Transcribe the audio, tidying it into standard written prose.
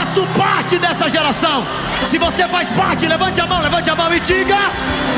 faço parte dessa geração. Se você faz parte, levante a mão e diga: